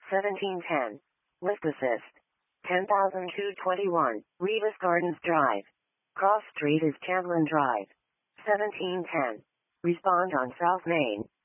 1710. Lift assist. 10,221. Rivas Gardens Drive. Cross Street is Chamberlain Drive. 1710. Respond on South Main.